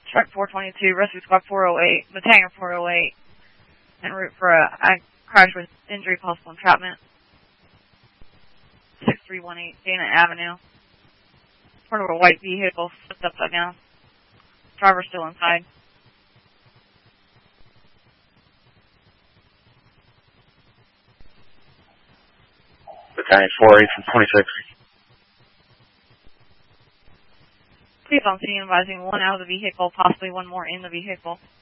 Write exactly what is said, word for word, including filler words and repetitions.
Truck four twenty-two, Rescue Squad four oh eight, Battalion four oh eight, en route for a, a crash with injury, possible entrapment. six three one eight, Dana Avenue. Part of a white vehicle, flipped upside down. Driver still inside. Battalion four eight from twenty-six. Please on scene advising one out of the vehicle, possibly one more in the vehicle.